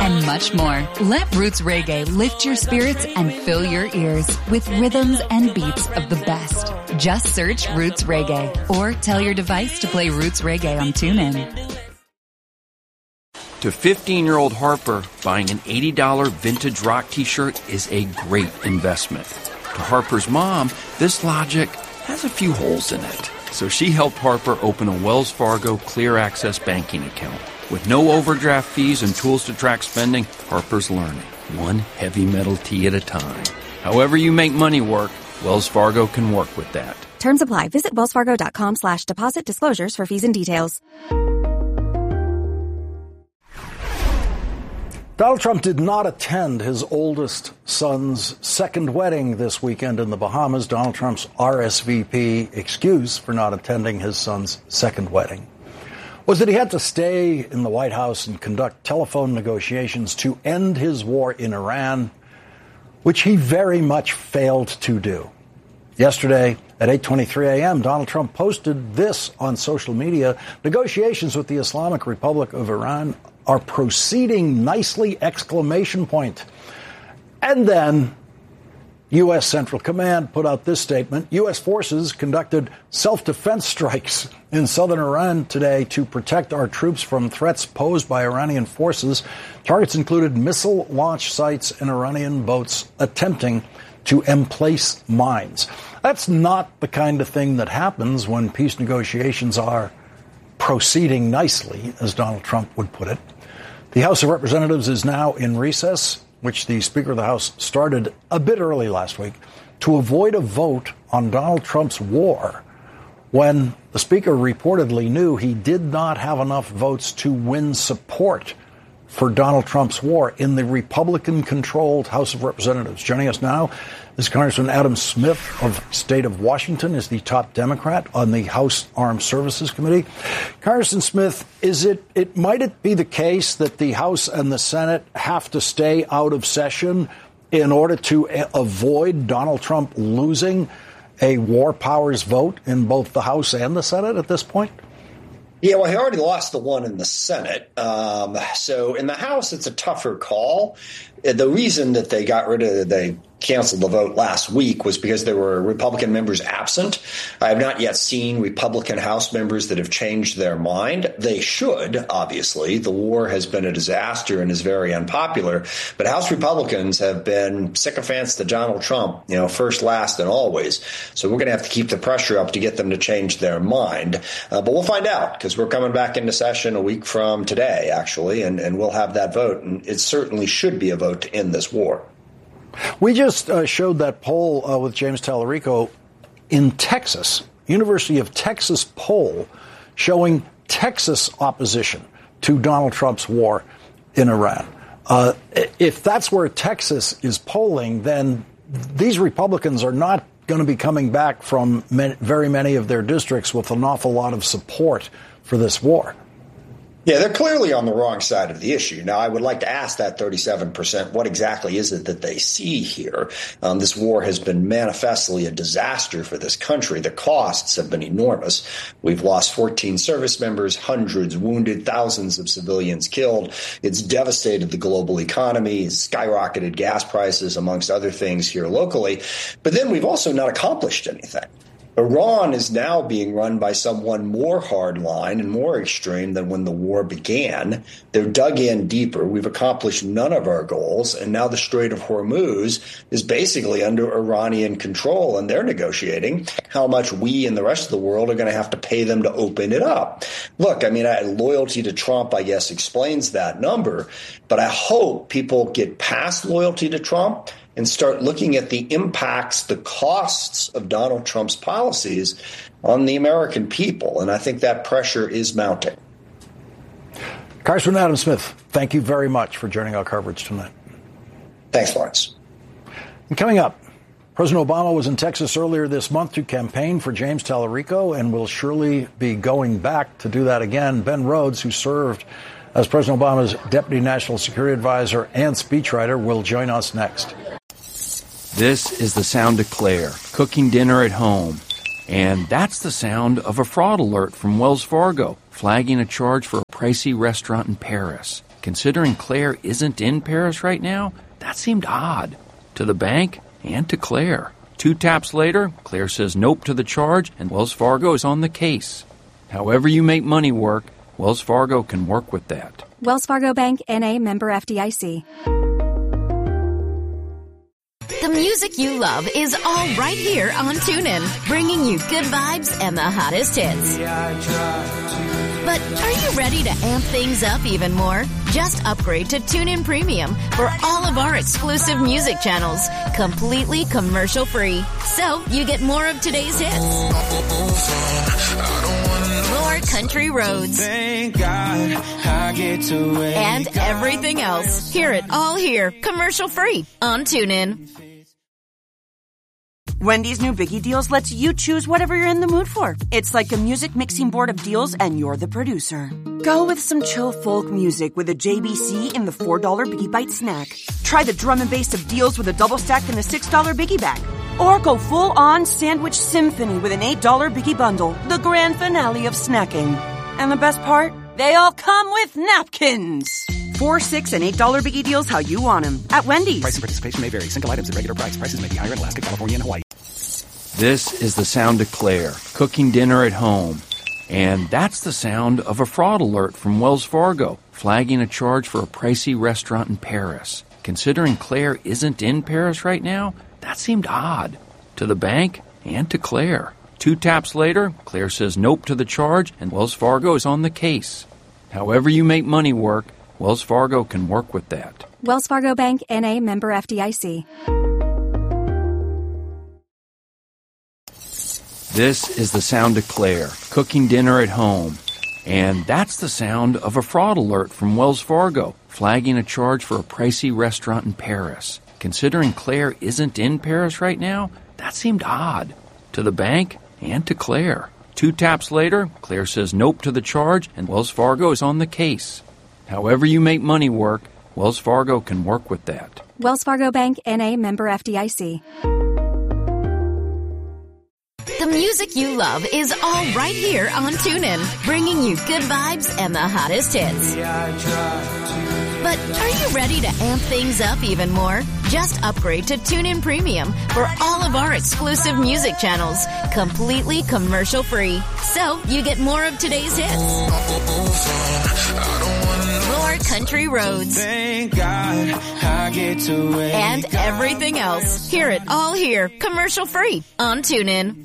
and much more. Let Roots Reggae lift your spirits and fill your ears with rhythms and beats of the best. Just search Roots Reggae or tell your device to play Roots Reggae on TuneIn. To 15-year-old Harper, buying an $80 vintage rock t-shirt is a great investment. To Harper's mom, this logic has a few holes in it. So she helped Harper open a Wells Fargo Clear Access banking account. With no overdraft fees and tools to track spending, Harper's learning, one heavy metal tea at a time. However you make money work, Wells Fargo can work with that. Terms apply. Visit wellsfargo.com/deposit disclosures for fees and details. Donald Trump did not attend his oldest son's second wedding this weekend in the Bahamas. Donald Trump's RSVP excuse for not attending his son's second wedding was that he had to stay in the White House and conduct telephone negotiations to end his war in Iran, which he very much failed to do. Yesterday at 8:23 a.m., Donald Trump posted this on social media: "Negotiations with the Islamic Republic of Iran are proceeding nicely!" And then U.S. Central Command put out this statement: U.S. forces conducted self-defense strikes in southern Iran today to protect our troops from threats posed by Iranian forces. Targets included missile launch sites and Iranian boats attempting to emplace mines. That's not the kind of thing that happens when peace negotiations are proceeding nicely, as Donald Trump would put it. The House of Representatives is now in recess, which the Speaker of the House started a bit early last week, to avoid a vote on Donald Trump's war, when the Speaker reportedly knew he did not have enough votes to win support for Donald Trump's war in the Republican-controlled House of Representatives. Joining us now is Congressman Adam Smith of the state of Washington, is the top Democrat on the House Armed Services Committee. Congressman Smith, might it be the case that the House and the Senate have to stay out of session in order to avoid Donald Trump losing a war powers vote in both the House and the Senate at this point? Yeah, well, he already lost the one in the Senate. So in the House, it's a tougher call. The reason that they canceled the vote last week was because there were Republican members absent. I have not yet seen Republican House members that have changed their mind. They should, obviously. The war has been a disaster and is very unpopular. But House Republicans have been sycophants to Donald Trump, first, last, and always. So we're going to have to keep the pressure up to get them to change their mind. But we'll find out, because we're coming back into session a week from today, actually, and we'll have that vote. And it certainly should be a vote to end this war. We just showed that poll with James Tallarico in Texas, University of Texas poll showing Texas opposition to Donald Trump's war in Iran. If that's where Texas is polling, then these Republicans are not going to be coming back from very many of their districts with an awful lot of support for this war. Yeah, they're clearly on the wrong side of the issue. Now, I would like to ask that 37%, what exactly is it that they see here? This war has been manifestly a disaster for this country. The costs have been enormous. We've lost 14 service members, hundreds wounded, thousands of civilians killed. It's devastated the global economy, skyrocketed gas prices, amongst other things here locally. But then we've also not accomplished anything. Iran is now being run by someone more hardline and more extreme than when the war began. They're dug in deeper. We've accomplished none of our goals. And now the Strait of Hormuz is basically under Iranian control, and they're negotiating how much we and the rest of the world are going to have to pay them to open it up. Look, loyalty to Trump, I guess, explains that number. But I hope people get past loyalty to Trump and start looking at the impacts, the costs of Donald Trump's policies on the American people. And I think that pressure is mounting. Congressman Adam Smith, thank you very much for joining our coverage tonight. Thanks, Lawrence. And coming up, President Obama was in Texas earlier this month to campaign for James Tallarico and will surely be going back to do that again. Ben Rhodes, who served as President Obama's Deputy National Security Advisor and speechwriter, will join us next. This is the sound of Claire, cooking dinner at home. And that's the sound of a fraud alert from Wells Fargo, flagging a charge for a pricey restaurant in Paris. Considering Claire isn't in Paris right now, that seemed odd to the bank and to Claire. 2 taps later, Claire says nope to the charge, and Wells Fargo is on the case. However you make money work, Wells Fargo can work with that. Wells Fargo Bank, N.A., member FDIC. The music you love is all right here on TuneIn, bringing you good vibes and the hottest hits. But are you ready to amp things up even more? Just upgrade to TuneIn Premium for all of our exclusive music channels, completely commercial-free. So you get more of today's hits, more country roads, and everything else. Hear it all here, commercial-free on TuneIn. Wendy's new Biggie Deals lets you choose whatever you're in the mood for. It's like a music mixing board of deals, and you're the producer. Go with some chill folk music with a JBC in the $4 Biggie Bite snack. Try the drum and bass of deals with a double stack in the $6 Biggie Bag. Or go full-on sandwich symphony with an $8 Biggie Bundle, the grand finale of snacking. And the best part? They all come with napkins. $4, $6, and $8 Biggie Deals how you want them. At Wendy's. Price and participation may vary. Single items at regular price. Prices may be higher in Alaska, California, and Hawaii. This is the sound of Claire cooking dinner at home. And that's the sound of a fraud alert from Wells Fargo, flagging a charge for a pricey restaurant in Paris. Considering Claire isn't in Paris right now, that seemed odd to the bank and to Claire. 2 taps later, Claire says nope to the charge, and Wells Fargo is on the case. However you make money work, Wells Fargo can work with that. Wells Fargo Bank, N.A., member FDIC. This is the sound of Claire cooking dinner at home. And that's the sound of a fraud alert from Wells Fargo, flagging a charge for a pricey restaurant in Paris. Considering Claire isn't in Paris right now, that seemed odd to the bank and to Claire. 2 taps later, Claire says nope to the charge, and Wells Fargo is on the case. However you make money work, Wells Fargo can work with that. Wells Fargo Bank, N.A., member FDIC. The music you love is all right here on TuneIn, bringing you good vibes and the hottest hits. But are you ready to amp things up even more? Just upgrade to TuneIn Premium for all of our exclusive music channels, completely commercial-free. So you get more of today's hits, more country roads, and everything else. Hear it all here, commercial-free on TuneIn.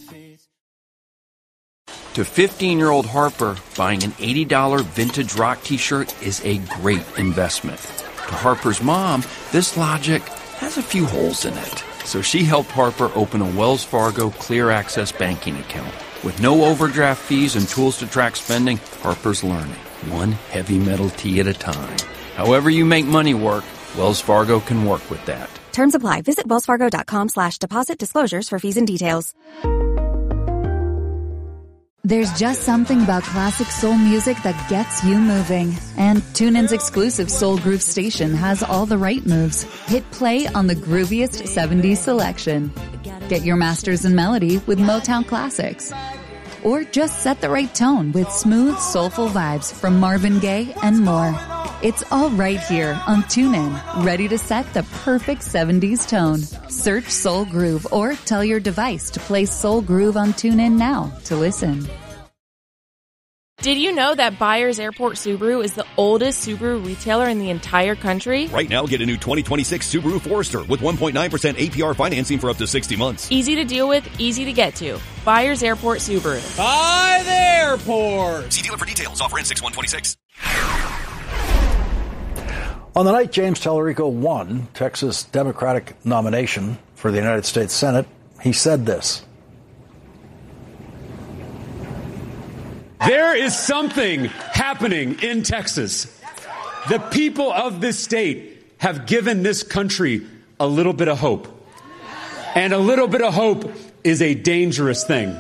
To 15-year-old Harper, buying an $80 vintage rock t-shirt is a great investment. To Harper's mom, this logic has a few holes in it. So she helped Harper open a Wells Fargo Clear Access banking account. With no overdraft fees and tools to track spending, Harper's learning, one heavy metal tee at a time. However you make money work, Wells Fargo can work with that. Terms apply. Visit wellsfargo.com/deposit disclosures for fees and details. There's just something about classic soul music that gets you moving. And TuneIn's exclusive Soul Groove station has all the right moves. Hit play on the grooviest 70s selection. Get your masters in melody with Motown classics. Or just set the right tone with smooth, soulful vibes from Marvin Gaye and more. It's all right here on TuneIn, ready to set the perfect 70s tone. Search Soul Groove or tell your device to play Soul Groove on TuneIn now to listen. Did you know that Byers Airport Subaru is the oldest Subaru retailer in the entire country? Right now, get a new 2026 Subaru Forester with 1.9% APR financing for up to 60 months. Easy to deal with, easy to get to. Byers Airport Subaru. By the airport. See dealer for details. Offer ends 6/126. On the night James Tallarico won Texas Democratic nomination for the United States Senate, he said this. There is something happening in Texas. The people of this state have given this country a little bit of hope. And a little bit of hope is a dangerous thing.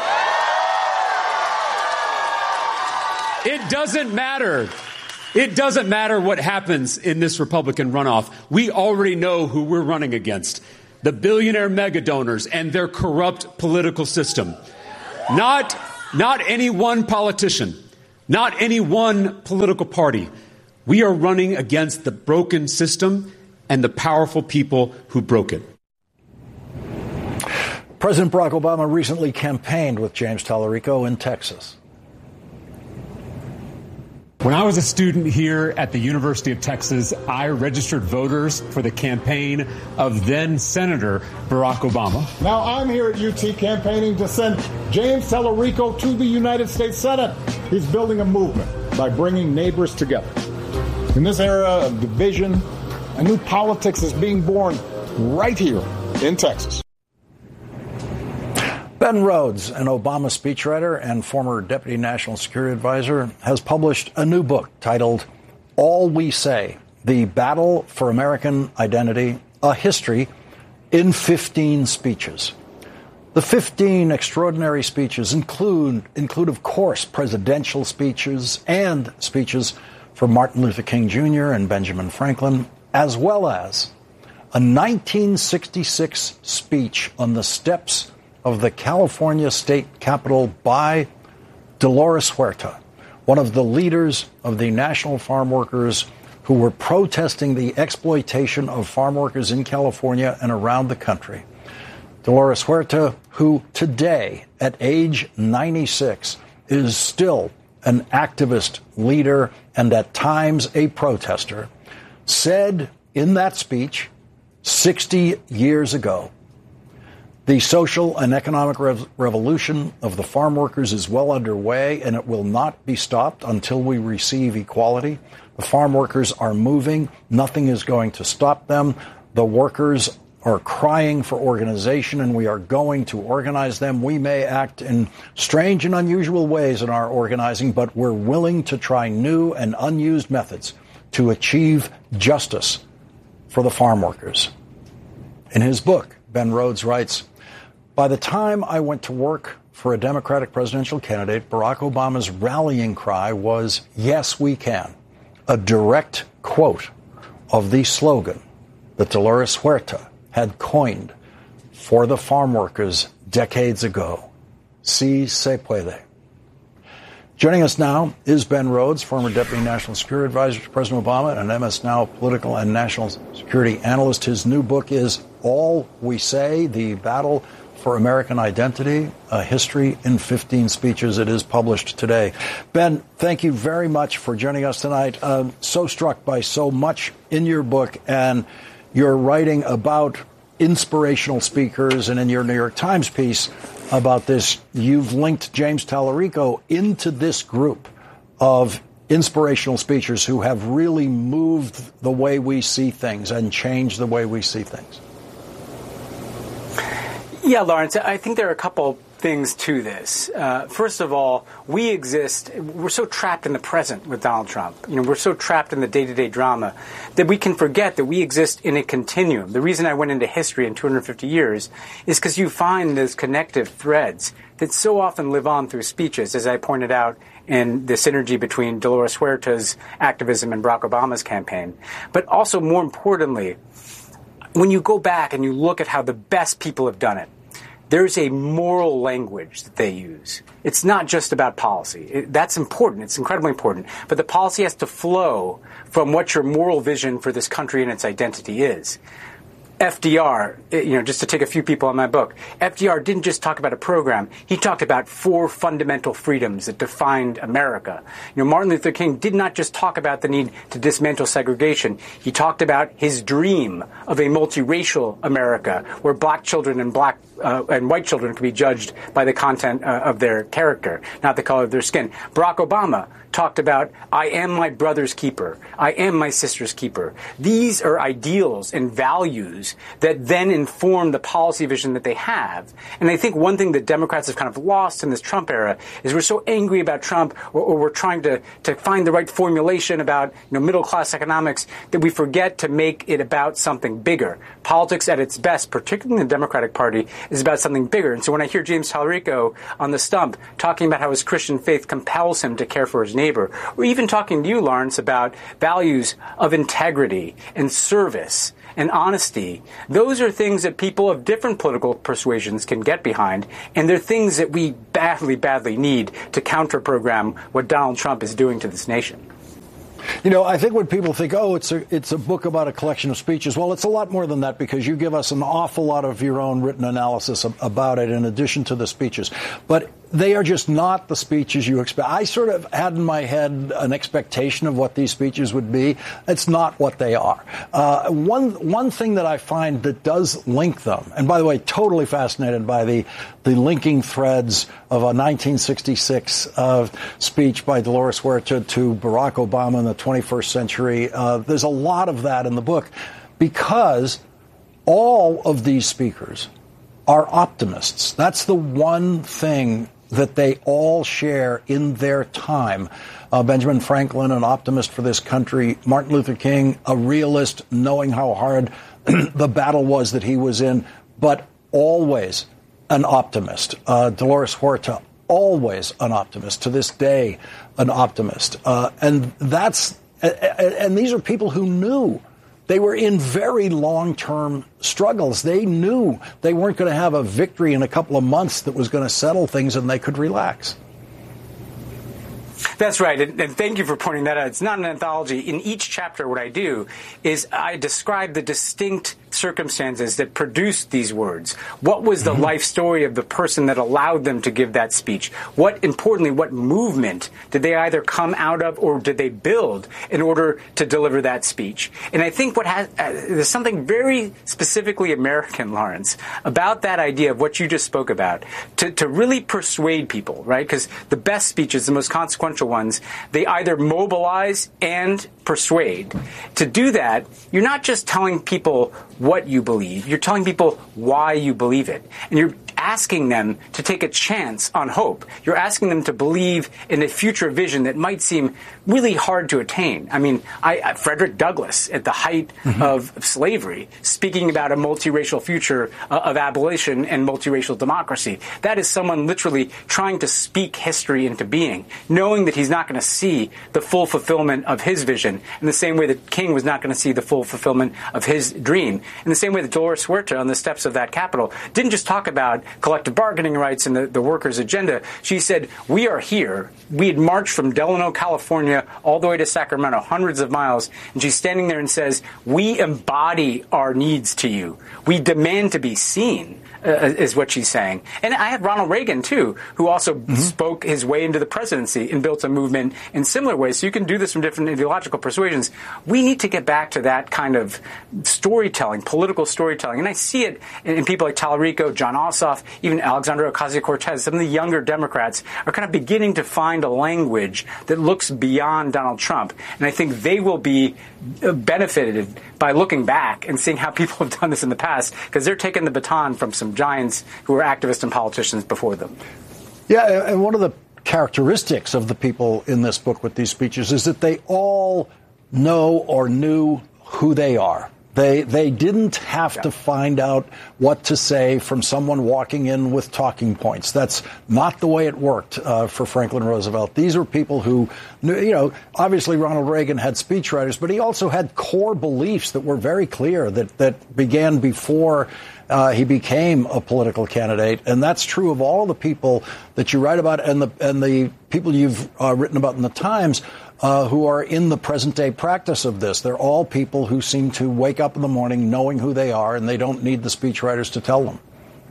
It doesn't matter. It doesn't matter what happens in this Republican runoff. We already know who we're running against. The billionaire mega donors and their corrupt political system. Not any one politician, not any one political party. We are running against the broken system and the powerful people who broke it. President Barack Obama recently campaigned with James Tallarico in Texas. When I was a student here at the University of Texas, I registered voters for the campaign of then Senator Barack Obama. Now I'm here at UT campaigning to send James Tallarico to the United States Senate. He's building a movement by bringing neighbors together. In this era of division, a new politics is being born right here in Texas. Ben Rhodes, an Obama speechwriter and former Deputy National Security Advisor, has published a new book titled All We Say, The Battle for American Identity, A History in 15 Speeches. The 15 extraordinary speeches include, of course, presidential speeches and speeches from Martin Luther King Jr. and Benjamin Franklin, as well as a 1966 speech on the steps of the California State Capitol by Dolores Huerta, one of the leaders of the National Farm Workers who were protesting the exploitation of farm workers in California and around the country. Dolores Huerta, who today, at age 96, is still an activist leader and at times a protester, said in that speech 60 years ago, "The social and economic revolution of the farm workers is well underway, and it will not be stopped until we receive equality. The farm workers are moving. Nothing is going to stop them. The workers are crying for organization, and we are going to organize them. We may act in strange and unusual ways in our organizing, but we're willing to try new and unused methods to achieve justice for the farm workers." In his book, Ben Rhodes writes, "By the time I went to work for a Democratic presidential candidate, Barack Obama's rallying cry was, 'Yes, we can,' a direct quote of the slogan that Dolores Huerta had coined for the farm workers decades ago, 'Si se puede.'" Joining us now is Ben Rhodes, former Deputy National Security Advisor to President Obama and an MS Now political and national security analyst. His new book is All We Say, The Battle for American Identity, A History in 15 Speeches. It is published today. Ben, thank you very much for joining us tonight. So struck by so much in your book and your writing about inspirational speakers, and in your New York Times piece about this, you've linked James Tallarico into this group of inspirational speakers who have really moved the way we see things and changed the way we see things. Yeah, Lawrence, I think there are a couple things to this. First of all, we're so trapped in the present with Donald Trump. We're so trapped in the day-to-day drama that we can forget that we exist in a continuum. The reason I went into history in 250 years is because you find those connective threads that so often live on through speeches, as I pointed out in the synergy between Dolores Huerta's activism and Barack Obama's campaign. But also, more importantly, when you go back and you look at how the best people have done it, there's a moral language that they use. It's not just about policy. That's important. It's incredibly important. But the policy has to flow from what your moral vision for this country and its identity is. FDR, just to take a few people on my book, FDR didn't just talk about a program. He talked about 4 fundamental freedoms that defined America. Martin Luther King did not just talk about the need to dismantle segregation. He talked about his dream of a multiracial America where black children and white children could be judged by the content of their character, not the color of their skin. Barack Obama talked about, I am my brother's keeper. I am my sister's keeper. These are ideals and values that then inform the policy vision that they have. And I think one thing that Democrats have kind of lost in this Trump era is we're so angry about Trump, or we're trying to find the right formulation about middle-class economics, that we forget to make it about something bigger. Politics at its best, particularly in the Democratic Party, is about something bigger. And so when I hear James Tallarico on the stump talking about how his Christian faith compels him to care for his neighbor, or even talking to you, Lawrence, about values of integrity and service and honesty, those are things that people of different political persuasions can get behind, and they're things that we badly, badly need to counter-program what Donald Trump is doing to this nation. I think when people think, it's a book about a collection of speeches, well, it's a lot more than that, because you give us an awful lot of your own written analysis about it in addition to the speeches. But they are just not the speeches you expect. I sort of had in my head an expectation of what these speeches would be. It's not what they are. One thing that I find that does link them, and by the way, totally fascinated by the linking threads of a 1966 speech by Dolores Huerta to Barack Obama in the 21st century. There's a lot of that in the book, because all of these speakers are optimists. That's the one thing that they all share in their time. Benjamin Franklin, an optimist for this country. Martin Luther King, a realist, knowing how hard the battle was that he was in, but always an optimist. Dolores Huerta, always an optimist. To this day, an optimist. And these are people who knew they were in very long-term struggles. They knew they weren't going to have a victory in a couple of months that was going to settle things and they could relax. That's right, and thank you for pointing that out. It's not an anthology. In each chapter, what I do is I describe the distinct circumstances that produced these words. What was the life story of the person that allowed them to give that speech? Importantly, what movement did they either come out of or did they build in order to deliver that speech? And I think there's something very specifically American, Lawrence, about that idea of what you just spoke about, to really persuade people, right? Because the best speeches, the most consequential ones, they either mobilize and persuade. To do that, you're not just telling people what you believe, you're telling people why you believe it. And you're asking them to take a chance on hope. You're asking them to believe in a future vision that might seem really hard to attain. I mean, Frederick Douglass, at the height of slavery, speaking about a multiracial future of abolition and multiracial democracy. That is someone literally trying to speak history into being, knowing that he's not going to see the full fulfillment of his vision in the same way that King was not going to see the full fulfillment of his dream. In the same way that Dolores Huerta, on the steps of that Capitol, didn't just talk about collective bargaining rights and the workers' agenda. She said, we are here. We had marched from Delano, California, all the way to Sacramento, hundreds of miles. And she's standing there and says, we embody our needs to you. We demand to be seen, is what she's saying. And I had Ronald Reagan, too, who also spoke his way into the presidency and built a movement in similar ways. So you can do this from different ideological persuasions. We need to get back to that kind of storytelling, political storytelling. And I see it in people like Tallarico, John Ossoff, even Alexandria Ocasio-Cortez. Some of the younger Democrats are kind of beginning to find a language that looks beyond Donald Trump. And I think they will be benefited by looking back and seeing how people have done this in the past, because they're taking the baton from some giants who were activists and politicians before them. Yeah, and one of the characteristics of the people in this book with these speeches is that they all know or knew who they are. They didn't have to find out what to say from someone walking in with talking points. That's not the way it worked for Franklin Roosevelt. These are people who knew, obviously Ronald Reagan had speechwriters, but he also had core beliefs that were very clear that began before he became a political candidate. And that's true of all the people that you write about and the people you've written about in the Times. Who are in the present-day practice of this. They're all people who seem to wake up in the morning knowing who they are, and they don't need the speechwriters to tell them.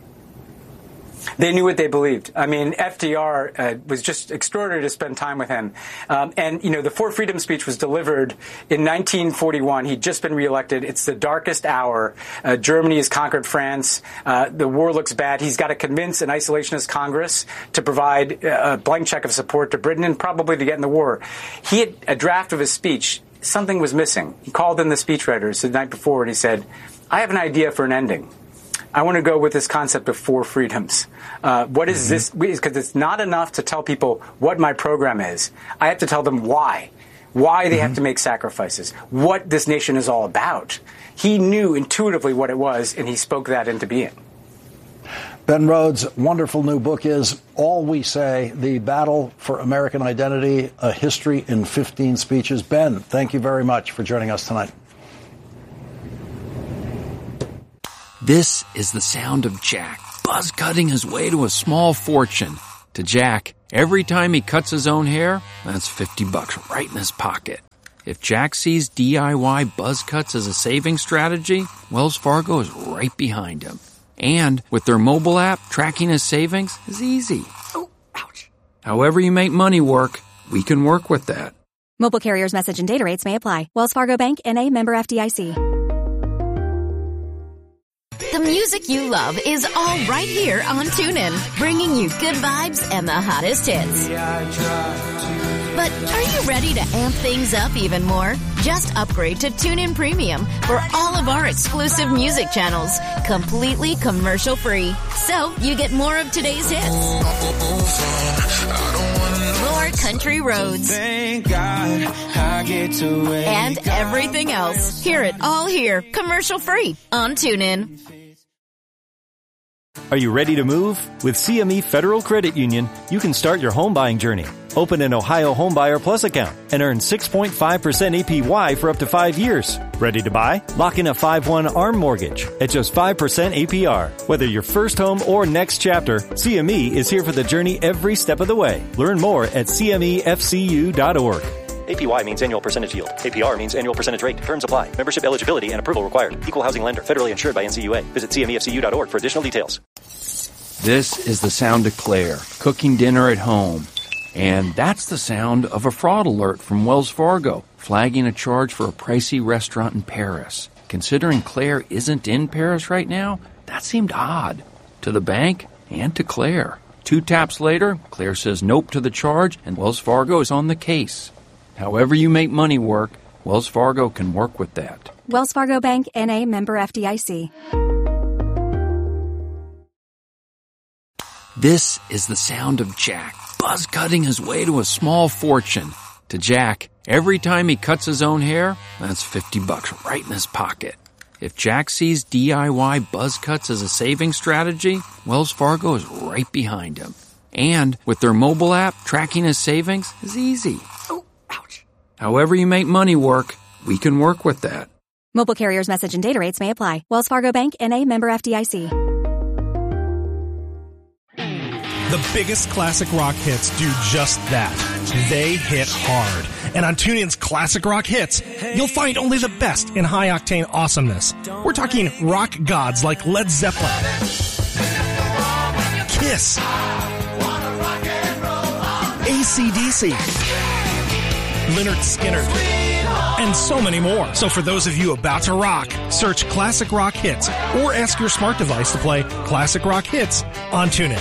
They knew what they believed. I mean, FDR was just extraordinary to spend time with him. And the Four Freedoms speech was delivered in 1941. He'd just been reelected. It's the darkest hour. Germany has conquered France. The war looks bad. He's got to convince an isolationist Congress to provide a blank check of support to Britain and probably to get in the war. He had a draft of his speech. Something was missing. He called in the speechwriters the night before and he said, I have an idea for an ending. I want to go with this concept of four freedoms. What is this? Because it's not enough to tell people what my program is. I have to tell them why they have to make sacrifices, what this nation is all about. He knew intuitively what it was, and he spoke that into being. Ben Rhodes' wonderful new book is All We Say, The Battle for American Identity, A History in 15 Speeches. Ben, thank you very much for joining us tonight. This is the sound of Jack, buzz cutting his way to a small fortune. To Jack, every time he cuts his own hair, that's $50 right in his pocket. If Jack sees DIY buzz cuts as a saving strategy, Wells Fargo is right behind him. And with their mobile app, tracking his savings is easy. Oh, ouch. However you make money work, we can work with that. Mobile carriers' message and data rates may apply. Wells Fargo Bank, N.A., member FDIC. The music you love is all right here on TuneIn, bringing you good vibes and the hottest hits. But are you ready to amp things up even more? Just upgrade to TuneIn Premium for all of our exclusive music channels, completely commercial-free. So you get more of today's hits, more country roads, and everything else. Hear it all here, commercial-free on TuneIn. Are you ready to move? With CME Federal Credit Union, you can start your home buying journey. Open an Ohio Homebuyer Plus account and earn 6.5% APY for up to 5 years. Ready to buy? Lock in a 5/1 ARM mortgage at just 5% APR. Whether your first home or next chapter, CME is here for the journey every step of the way. Learn more at cmefcu.org. APY means annual percentage yield. APR means annual percentage rate. Terms apply. Membership eligibility and approval required. Equal housing lender. Federally insured by NCUA. Visit cmefcu.org for additional details. This is the sound of Claire, cooking dinner at home. And that's the sound of a fraud alert from Wells Fargo, flagging a charge for a pricey restaurant in Paris. Considering Claire isn't in Paris right now, that seemed odd to the bank and to Claire. 2 taps later, Claire says nope to the charge, and Wells Fargo is on the case. However you make money work, Wells Fargo can work with that. Wells Fargo Bank, N.A., member FDIC. This is the sound of Jack, buzz cutting his way to a small fortune. To Jack, every time he cuts his own hair, that's $50 right in his pocket. If Jack sees DIY buzz cuts as a saving strategy, Wells Fargo is right behind him. And with their mobile app, tracking his savings is easy. However you make money work, we can work with that. Mobile carriers' message and data rates may apply. Wells Fargo Bank, N.A., member FDIC. The biggest classic rock hits do just that. They hit hard. And on TuneIn's Classic Rock Hits, you'll find only the best in high-octane awesomeness. We're talking rock gods like Led Zeppelin, Kiss, AC/DC, Lynyrd Skynyrd, and so many more. So for those of you about to rock, search Classic Rock Hits or ask your smart device to play Classic Rock Hits on TuneIn.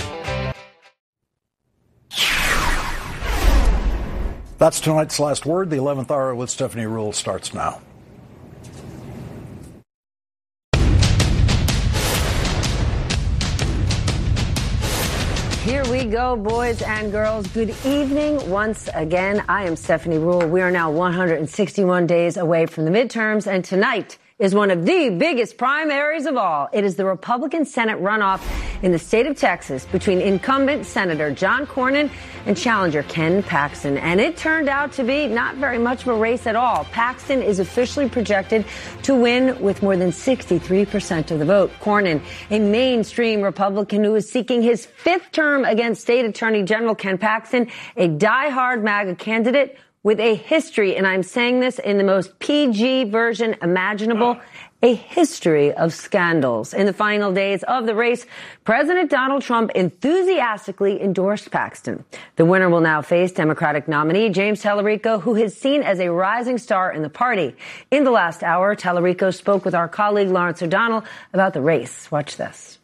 That's tonight's last word. The 11th hour with Stephanie Ruhle starts now. Here we go, boys and girls. Good evening once again. I am Stephanie Ruhle. We are now 161 days away from the midterms, and tonight is one of the biggest primaries of all. It is the Republican Senate runoff in the state of Texas between incumbent Senator John Cornyn and challenger Ken Paxton. And it turned out to be not very much of a race at all. Paxton is officially projected to win with more than 63% of the vote. Cornyn, a mainstream Republican who is seeking his 5th term against State Attorney General Ken Paxton, a diehard MAGA candidate with a history, and I'm saying this in the most PG version imaginable, a history of scandals. In the final days of the race, President Donald Trump enthusiastically endorsed Paxton. The winner will now face Democratic nominee James Tallarico, who is seen as a rising star in the party. In the last hour, Tallarico spoke with our colleague Lawrence O'Donnell about the race. Watch this.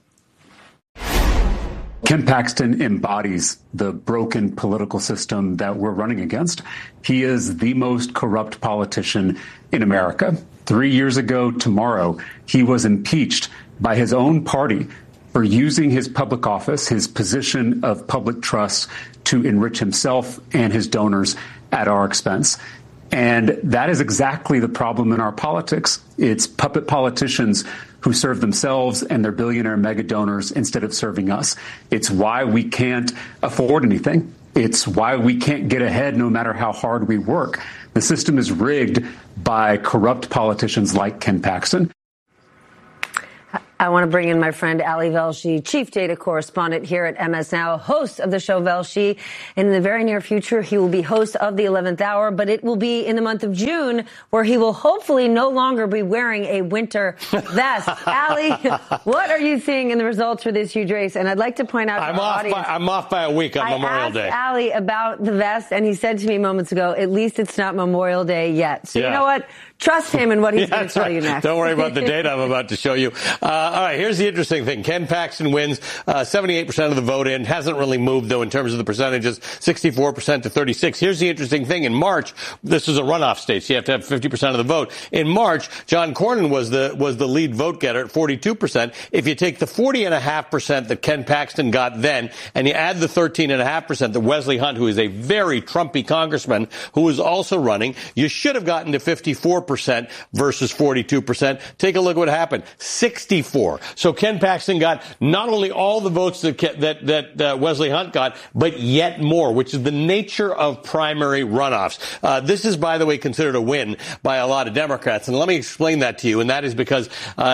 Ken Paxton embodies the broken political system that we're running against. He is the most corrupt politician in America. 3 years ago tomorrow, he was impeached by his own party for using his public office, his position of public trust, to enrich himself and his donors at our expense. And that is exactly the problem in our politics. It's puppet politicians who serve themselves and their billionaire mega donors instead of serving us. It's why we can't afford anything. It's why we can't get ahead no matter how hard we work. The system is rigged by corrupt politicians like Ken Paxton. I want to bring in my friend Ali Velshi, chief data correspondent here at MS Now, host of the show Velshi. And in the very near future, he will be host of the 11th Hour, but it will be in the month of June, where he will hopefully no longer be wearing a winter vest. Ali, what are you seeing in the results for this huge race? And I'd like to point out to our audience, I'm off by a week on Memorial Day. I asked Ali about the vest, and he said to me moments ago, at least it's not Memorial Day yet. So you know what? Trust him in what he's going to tell you next. Don't worry about the data I'm about to show you. All right, here's the interesting thing. Ken Paxton wins 78% of the vote in. Hasn't really moved, though, in terms of the percentages, 64% to 36%. Here's the interesting thing. In March, this is a runoff state, so you have to have 50% of the vote. In March, John Cornyn was the lead vote getter at 42%. If you take the 40.5% that Ken Paxton got then, and you add the 13.5% that Wesley Hunt, who is a very Trumpy congressman, who is also running, you should have gotten to 54% versus 42%. Take a look at what happened. 64. So Ken Paxton got not only all the votes that Wesley Hunt got, but yet more, which is the nature of primary runoffs. This is, by the way, considered a win by a lot of Democrats. And let me explain that to you. And that is because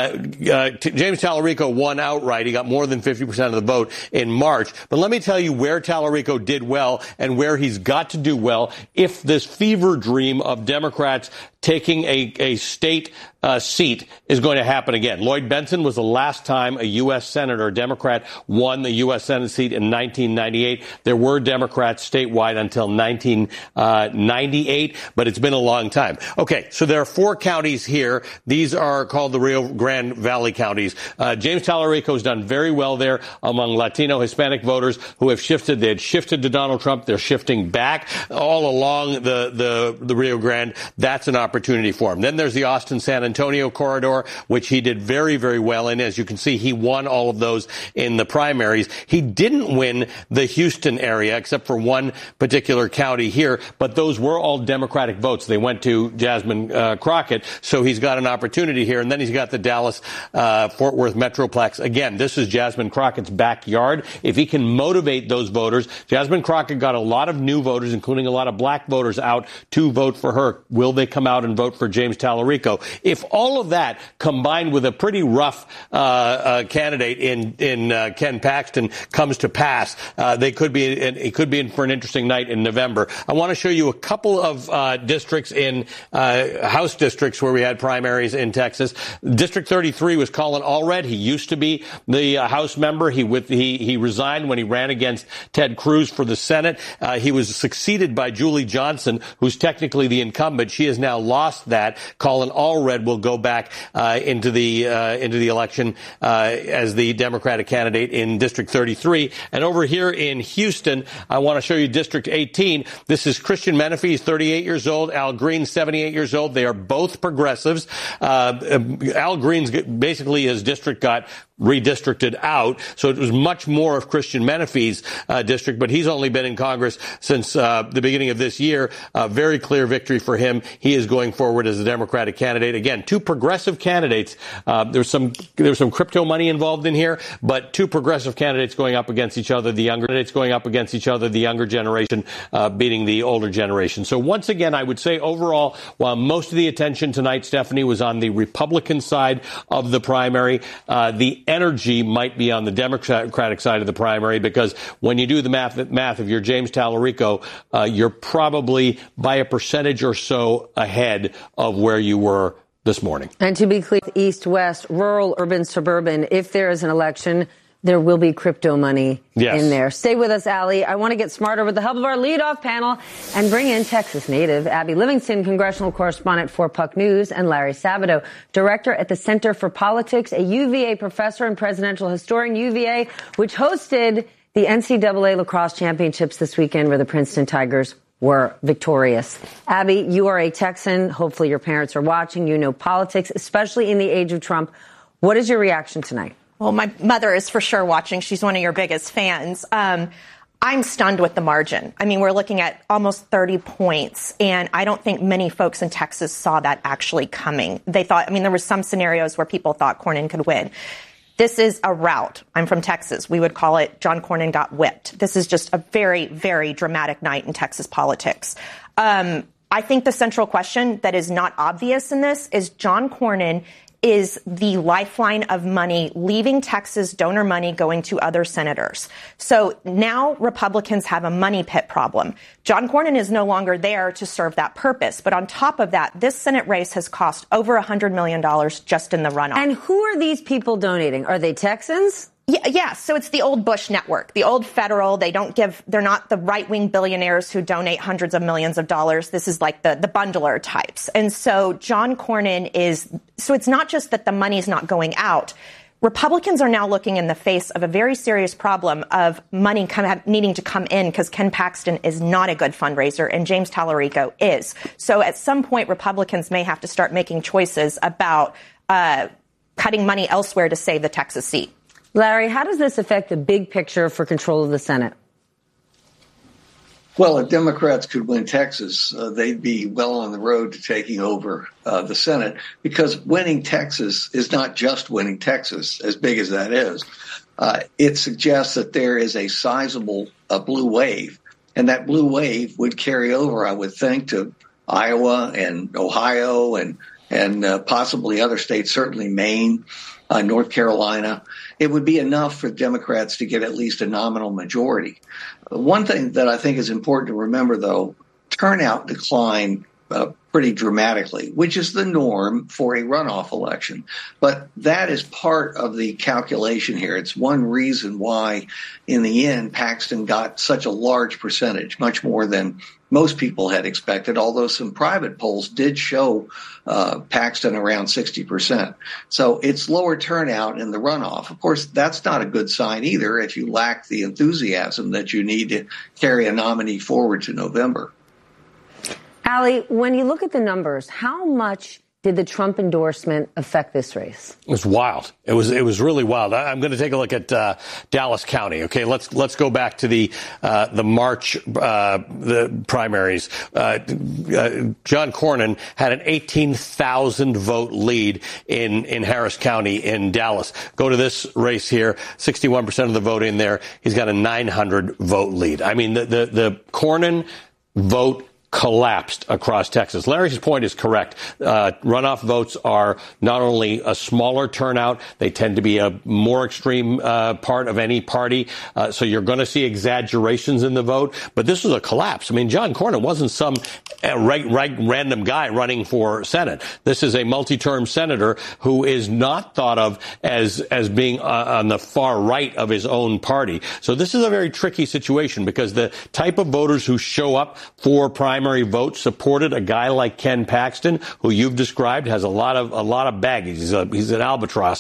James Tallarico won outright. He got more than 50% of the vote in March. But let me tell you where Tallarico did well and where he's got to do well if this fever dream of Democrats taking a state seat is going to happen again. Lloyd Bentsen was the last time a U.S. Senator, Democrat, won the U.S. Senate seat in 1998. There were Democrats statewide until 1998, but it's been a long time. Okay, so there are 4 counties here. These are called the Rio Grande Valley counties. James Tallarico has done very well there among Latino, Hispanic voters who have shifted. They had shifted to Donald Trump. They're shifting back all along the Rio Grande. That's an opportunity for him. Then there's the Austin-San Antonio corridor, which he did very, very well in. As you can see, he won all of those in the primaries. He didn't win the Houston area, except for one particular county here, but those were all Democratic votes. They went to Jasmine Crockett, so he's got an opportunity here. And then he's got the Dallas-Fort Worth Metroplex. Again, this is Jasmine Crockett's backyard. If he can motivate those voters, Jasmine Crockett got a lot of new voters, including a lot of black voters, out to vote for her. Will they come out and vote for James Tallarico? If all of that combined with a pretty rough candidate in Ken Paxton comes to pass, it could be in for an interesting night in November. I want to show you a couple of districts in House districts where we had primaries in Texas. District 33 was Colin Allred. He used to be the House member. He resigned when he ran against Ted Cruz for the Senate. He was succeeded by Julie Johnson, who's technically the incumbent. She has now lost that. Colin Allred will go back into the election as the Democratic candidate in District 33. And over here in Houston, I want to show you District 18. This is Christian Menefee. He's 38 years old. Al Green, 78 years old. They are both progressives. Al Green's basically his district got redistricted out, so it was much more of Christian Menefee's district, but he's only been in Congress since the beginning of this year. Very clear victory for him. He is going forward as a Democratic candidate. Again, 2 progressive candidates. There's some crypto money involved in here, but 2 progressive candidates going up against each other. The younger generation beating the older generation. So once again, I would say overall, while most of the attention tonight, Stephanie, was on the Republican side of the primary, the energy might be on the Democratic side of the primary, because when you do the math, if you're James Tallarico, you're probably by a percentage or so ahead of where you were this morning. And to be clear, east, west, rural, urban, suburban, if there is an election, there will be crypto money in there. Stay with us, Ali. I want to get smarter with the help of our leadoff panel and bring in Texas native Abby Livingston, congressional correspondent for Puck News, and Larry Sabato, director at the Center for Politics, a UVA professor and presidential historian, UVA, which hosted the NCAA lacrosse championships this weekend, where the Princeton Tigers were victorious. Abby, you are a Texan. Hopefully your parents are watching. You know politics, especially in the age of Trump. What is your reaction tonight? Well, my mother is for sure watching. She's one of your biggest fans. I'm stunned with the margin. I mean, we're looking at almost 30 points, and I don't think many folks in Texas saw that actually coming. They thought, there were some scenarios where people thought Cornyn could win. This is a rout. I'm from Texas. We would call it John Cornyn got whipped. This is just a very, very dramatic night in Texas politics. I think the central question that is not obvious in this is John Cornyn is the lifeline of money leaving Texas, donor money going to other senators. So now Republicans have a money pit problem. John Cornyn is no longer there to serve that purpose. But on top of that, this Senate race has cost over $100 million just in the runoff. And who are these people donating? Are they Texans? Yeah. So it's the old Bush network, the old federal. They're not the right-wing billionaires who donate hundreds of millions of dollars. This is like the bundler types. And so John Cornyn so it's not just that the money's not going out. Republicans are now looking in the face of a very serious problem of money needing to come in because Ken Paxton is not a good fundraiser and James Tallarico is. So at some point, Republicans may have to start making choices about cutting money elsewhere to save the Texas seat. Larry, how does this affect the big picture for control of the Senate? Well, if Democrats could win Texas, they'd be well on the road to taking over the Senate, because winning Texas is not just winning Texas, as big as that is. It suggests that there is a sizable blue wave, and that blue wave would carry over, I would think, to Iowa and Ohio and possibly other states, certainly Maine, North Carolina. It would be enough for Democrats to get at least a nominal majority. One thing that I think is important to remember, though, turnout declined pretty dramatically, which is the norm for a runoff election. But that is part of the calculation here. It's one reason why, in the end, Paxton got such a large percentage, much more than most people had expected, although some private polls did show Paxton around 60%. So it's lower turnout in the runoff. Of course, that's not a good sign either if you lack the enthusiasm that you need to carry a nominee forward to November. Allie, when you look at the numbers, how much did the Trump endorsement affect this race? It was wild. It was really wild. I'm going to take a look at Dallas County. Okay, let's go back to the March the primaries. John Cornyn had an 18,000 vote lead in Harris County in Dallas. Go to this race here, 61% of the vote in there. He's got a 900 vote lead. I mean, the Cornyn vote collapsed across Texas. Larry's point is correct. Runoff votes are not only a smaller turnout, they tend to be a more extreme part of any party. So you're going to see exaggerations in the vote. But this was a collapse. I mean, John Cornyn wasn't some random guy running for Senate. This is a multi-term senator who is not thought of as being on the far right of his own party. So this is a very tricky situation, because the type of voters who show up for primary votes supported a guy like Ken Paxton, who you've described has a lot of baggage. He's an albatross.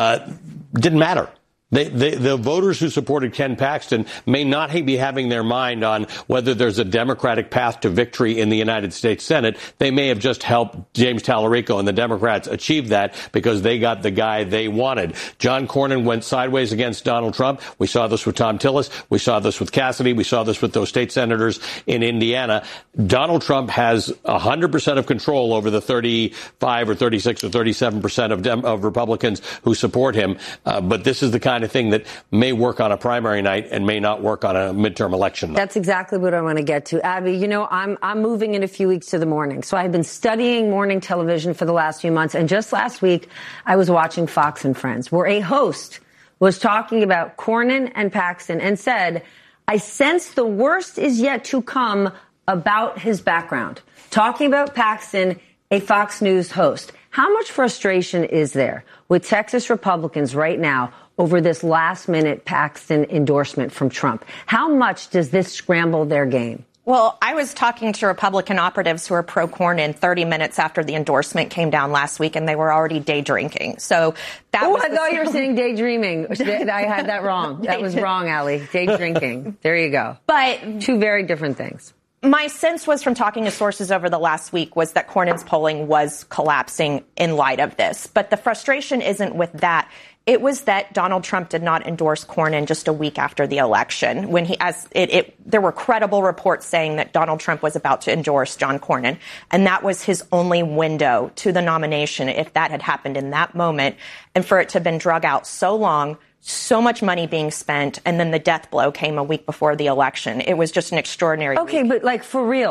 Didn't matter. The voters who supported Ken Paxton may not be having their mind on whether there's a Democratic path to victory in the United States Senate. They may have just helped James Tallarico and the Democrats achieve that because they got the guy they wanted. John Cornyn went sideways against Donald Trump. We saw this with Tom Tillis. We saw this with Cassidy. We saw this with those state senators in Indiana. Donald Trump has 100% of control over the 35 or 36 or 37% of Republicans who support him. But this is the kind of thing that may work on a primary night and may not work on a midterm election night. That's exactly what I want to get to. Abby, you know, I'm moving in a few weeks to the morning. So I've been studying morning television for the last few months. And just last week, I was watching Fox and Friends, where a host was talking about Cornyn and Paxton and said, I sense the worst is yet to come about his background. Talking about Paxton, a Fox News host. How much frustration is there with Texas Republicans right now over this last-minute Paxton endorsement from Trump? How much does this scramble their game? Well, I was talking to Republican operatives who are pro-Cornyn 30 minutes after the endorsement came down last week, and they were already day drinking. So that I thought you were saying daydreaming. I had that wrong. That was wrong, Allie. Day drinking. There you go. But two very different things. My sense was from talking to sources over the last week was that Cornyn's polling was collapsing in light of this. But the frustration isn't with that. It was that Donald Trump did not endorse Cornyn just a week after the election, when there were credible reports saying that Donald Trump was about to endorse John Cornyn, and that was his only window to the nomination. If that had happened in that moment, and for it to have been drug out so long, so much money being spent, and then the death blow came a week before the election, it was just an extraordinary week. But like for real,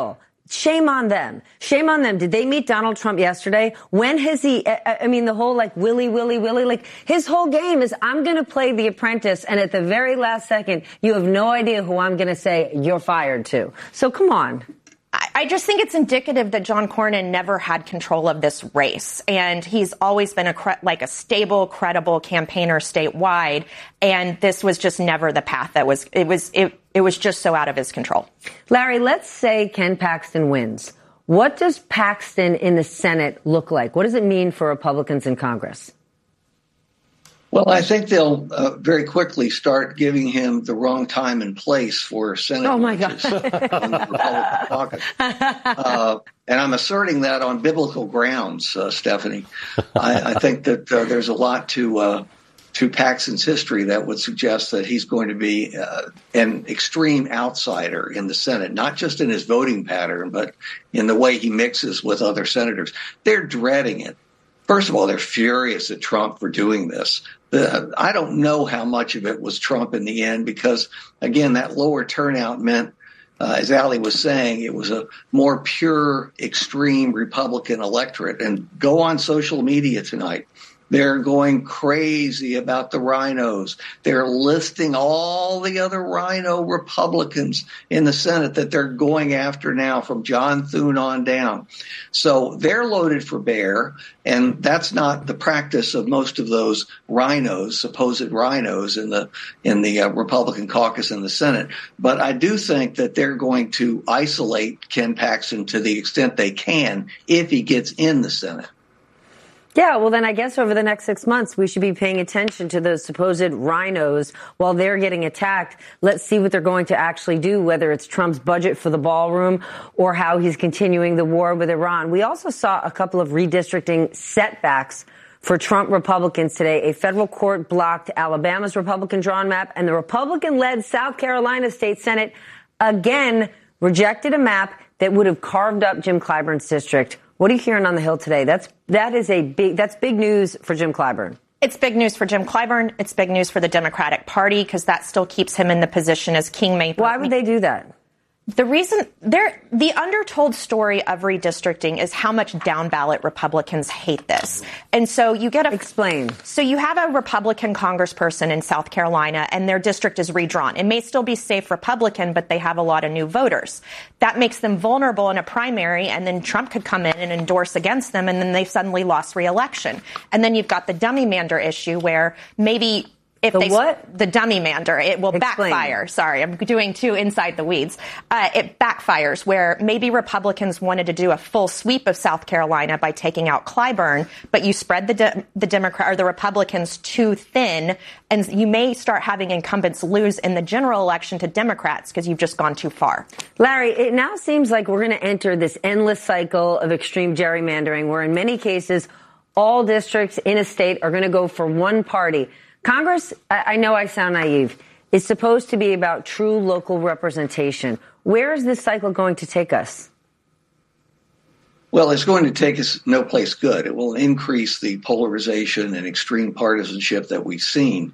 Shame on them. Shame on them. Did they meet Donald Trump yesterday? When has he, the whole Willy, his whole game is I'm going to play The Apprentice, and at the very last second, you have no idea who I'm going to say you're fired to. So come on. I just think it's indicative that John Cornyn never had control of this race, and he's always been a stable, credible campaigner statewide, and this was just never the path that it was just so out of his control. Larry, let's say Ken Paxton wins. What does Paxton in the Senate look like? What does it mean for Republicans in Congress? Well, I think they'll very quickly start giving him the wrong time and place for Senate. Oh, my God. On the Republican caucus. And I'm asserting that on biblical grounds, Stephanie. I think that there's a lot to Paxton's history that would suggest that he's going to be an extreme outsider in the Senate, not just in his voting pattern, but in the way he mixes with other senators. They're dreading it. First of all, they're furious at Trump for doing this. I don't know how much of it was Trump in the end because, again, that lower turnout meant, as Ali was saying, it was a more pure, extreme Republican electorate. And go on social media tonight. They're going crazy about the rhinos. They're listing all the other rhino Republicans in the Senate that they're going after now from John Thune on down. So they're loaded for bear, and that's not the practice of most of those rhinos, supposed rhinos in the Republican caucus in the Senate. But I do think that they're going to isolate Ken Paxton to the extent they can if he gets in the Senate. Yeah, well, then I guess over the next 6 months, we should be paying attention to those supposed rhinos while they're getting attacked. Let's see what they're going to actually do, whether it's Trump's budget for the ballroom or how he's continuing the war with Iran. We also saw a couple of redistricting setbacks for Trump Republicans today. A federal court blocked Alabama's Republican-drawn map, and the Republican-led South Carolina State Senate again rejected a map that would have carved up Jim Clyburn's district. What are you hearing on the Hill today? That's big news for Jim Clyburn. It's big news for Jim Clyburn. It's big news for the Democratic Party because that still keeps him in the position as kingmaker. Why would they do that? The reason the undertold story of redistricting is how much down ballot Republicans hate this. And so you get explain. So you have a Republican congressperson in South Carolina and their district is redrawn. It may still be safe Republican, but they have a lot of new voters. That makes them vulnerable in a primary, and then Trump could come in and endorse against them, and then they've suddenly lost re-election. And then you've got the dummy mander issue where maybe the dummy mander, it will backfire. Sorry, I'm doing too inside the weeds. It backfires where maybe Republicans wanted to do a full sweep of South Carolina by taking out Clyburn, but you spread the Democrat or the Republicans too thin, and you may start having incumbents lose in the general election to Democrats because you've just gone too far. Larry, it now seems like we're going to enter this endless cycle of extreme gerrymandering where in many cases all districts in a state are going to go for one party. Congress, I know I sound naive, is supposed to be about true local representation. Where is this cycle going to take us? Well, it's going to take us no place good. It will increase the polarization and extreme partisanship that we've seen.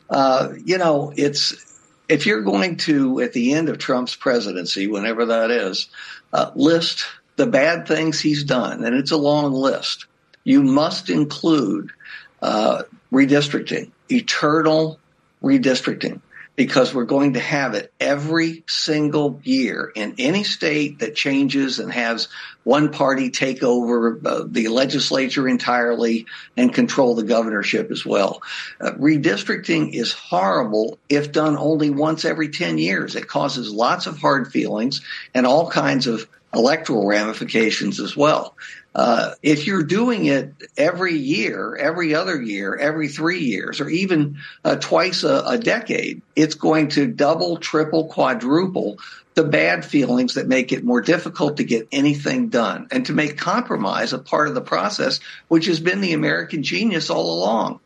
If you're going to, at the end of Trump's presidency, whenever that is, list the bad things he's done, and it's a long list, you must include redistricting. Eternal redistricting, because we're going to have it every single year in any state that changes and has one party take over the legislature entirely and control the governorship as well. Redistricting is horrible if done only once every 10 years. It causes lots of hard feelings and all kinds of electoral ramifications as well. If you're doing it every year, every other year, every 3 years, or even twice a decade, it's going to double, triple, quadruple the bad feelings that make it more difficult to get anything done and to make compromise a part of the process, which has been the American genius all along.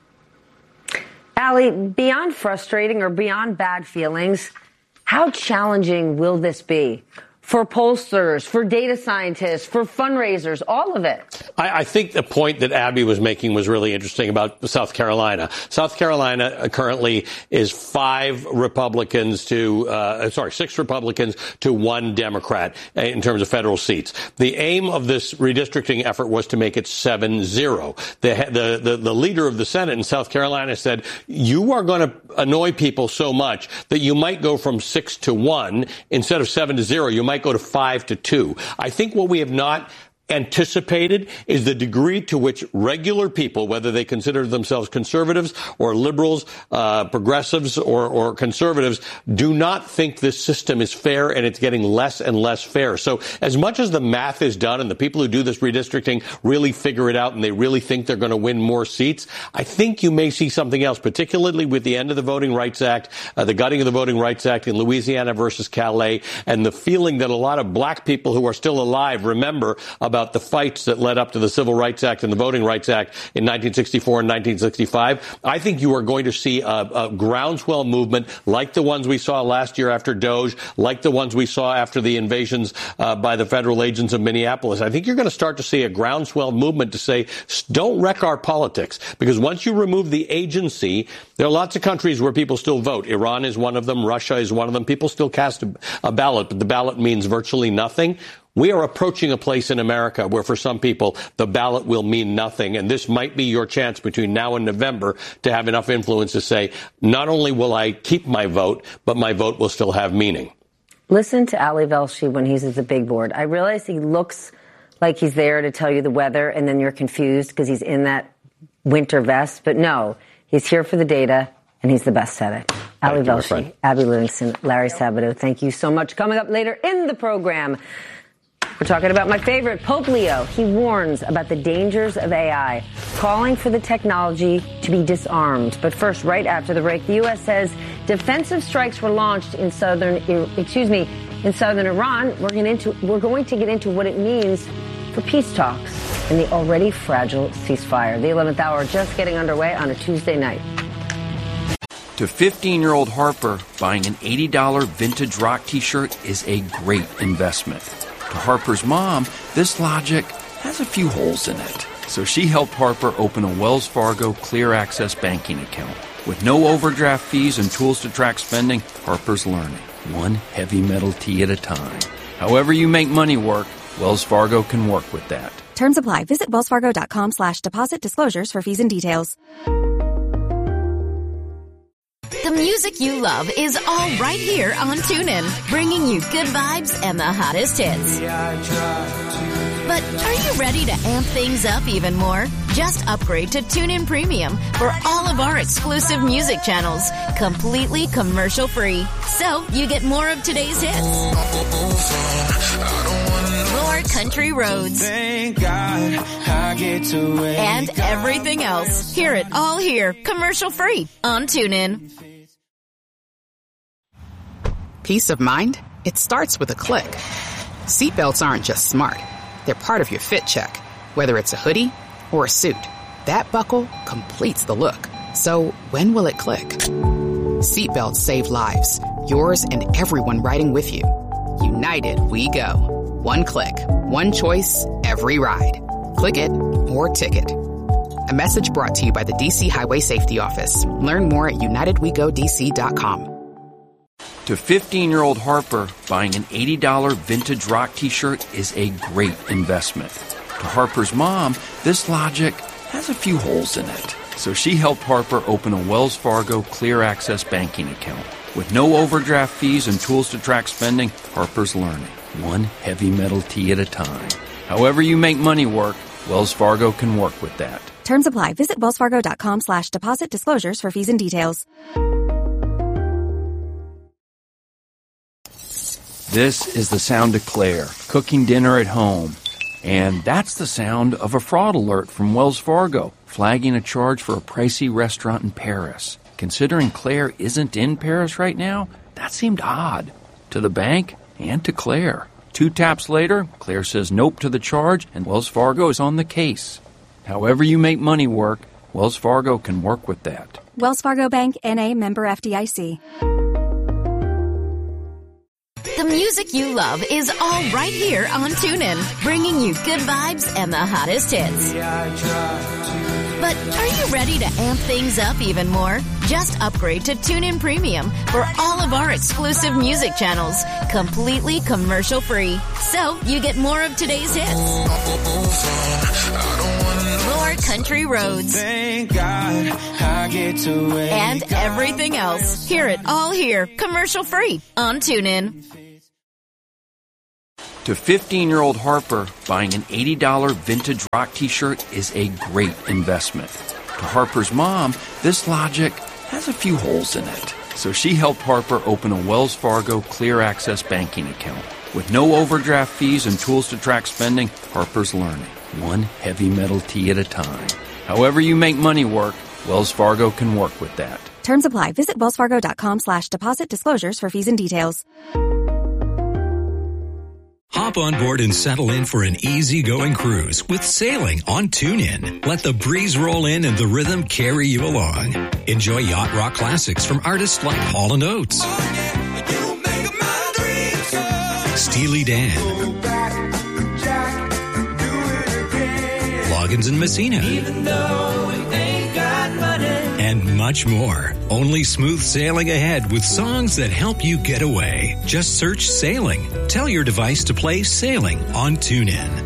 Ali, beyond frustrating or beyond bad feelings, how challenging will this be for pollsters, for data scientists, for fundraisers, all of it. I think the point that Abby was making was really interesting about South Carolina. South Carolina currently is 6 Republicans to 1 Democrat in terms of federal seats. The aim of this redistricting effort was to make it 7-0. The leader of the Senate in South Carolina said, you are going to annoy people so much that you might go from 6-1 instead of 7-0. You might go to 5-2. I think what we have not anticipated is the degree to which regular people, whether they consider themselves conservatives or liberals, progressives or conservatives, do not think this system is fair, and it's getting less and less fair. So as much as the math is done and the people who do this redistricting really figure it out and they really think they're going to win more seats, I think you may see something else, particularly with the end of the Voting Rights Act, the gutting of the Voting Rights Act in Louisiana versus Calais, and the feeling that a lot of black people who are still alive remember about the fights that led up to the Civil Rights Act and the Voting Rights Act in 1964 and 1965. I think you are going to see a groundswell movement like the ones we saw last year after Doge, like the ones we saw after the invasions by the federal agents of Minneapolis. I think you're going to start to see a groundswell movement to say, don't wreck our politics, because once you remove the agency, there are lots of countries where people still vote. Iran is one of them. Russia is one of them. People still cast a ballot, but the ballot means virtually nothing. We are approaching a place in America where, for some people, the ballot will mean nothing. And this might be your chance between now and November to have enough influence to say, not only will I keep my vote, but my vote will still have meaning. Listen to Ali Velshi when he's at the big board. I realize he looks like he's there to tell you the weather, and then you're confused because he's in that winter vest. But no, he's here for the data, and he's the best at it. Ali Velshi, Abby Livingston, Larry Sabato, thank you so much. Coming up later in the program, we're talking about my favorite, Pope Leo. He warns about the dangers of AI, calling for the technology to be disarmed. But first, right after the break, the U.S. says defensive strikes were launched in southern Iran. We're going to get into what it means for peace talks and the already fragile ceasefire. The 11th hour just getting underway on a Tuesday night. To 15-year-old Harper, buying an $80 vintage rock T-shirt is a great investment. To Harper's mom, this logic has a few holes in it. So she helped Harper open a Wells Fargo Clear Access banking account. With no overdraft fees and tools to track spending, Harper's learning, one heavy metal tea at a time. However you make money work, Wells Fargo can work with that. Terms apply. Visit wellsfargo.com/deposit disclosures for fees and details. The music you love is all right here on TuneIn, bringing you good vibes and the hottest hits. But are you ready to amp things up even more? Just upgrade to TuneIn Premium for all of our exclusive music channels, completely commercial-free. So you get more of today's hits, more country roads, and everything else. Hear it all here, commercial-free on TuneIn. Peace of mind? It starts with a click. Seatbelts aren't just smart. They're part of your fit check, whether it's a hoodie or a suit. That buckle completes the look. So when will it click? Seatbelts save lives. Yours and everyone riding with you. United we go. One click, one choice, every ride. Click it or ticket. A message brought to you by the DC Highway Safety Office. Learn more at unitedwegodc.com. To 15-year-old Harper, buying an $80 vintage rock T-shirt is a great investment. To Harper's mom, this logic has a few holes in it. So she helped Harper open a Wells Fargo Clear Access banking account. With no overdraft fees and tools to track spending, Harper's learning, one heavy metal tea at a time. However you make money work, Wells Fargo can work with that. Terms apply. Visit wellsfargo.com/deposit disclosures for fees and details. This is the sound of Claire, cooking dinner at home. And that's the sound of a fraud alert from Wells Fargo, flagging a charge for a pricey restaurant in Paris. Considering Claire isn't in Paris right now, that seemed odd to the bank and to Claire. 2 taps later, Claire says nope to the charge, and Wells Fargo is on the case. However you make money work, Wells Fargo can work with that. Wells Fargo Bank, N.A., member FDIC. The music you love is all right here on TuneIn, bringing you good vibes and the hottest hits. But are you ready to amp things up even more? Just upgrade to TuneIn Premium for all of our exclusive music channels, completely commercial-free. So you get more of today's hits, more country roads, and everything else. Hear it all here, commercial-free on TuneIn. To 15-year-old Harper, buying an $80 vintage rock t-shirt is a great investment. To Harper's mom, this logic has a few holes in it. So she helped Harper open a Wells Fargo Clear Access banking account. With no overdraft fees and tools to track spending, Harper's learning, one heavy metal tea at a time. However you make money work, Wells Fargo can work with that. Terms apply. Visit wellsfargo.com/deposit disclosures for fees and details. Hop on board and settle in for an easy-going cruise with sailing on TuneIn. Let the breeze roll in and the rhythm carry you along. Enjoy yacht rock classics from artists like Hall & Oates, Steely Dan, Loggins and Messina, and much more. Only smooth sailing ahead with songs that help you get away. Just search Sailing. Tell your device to play Sailing on TuneIn.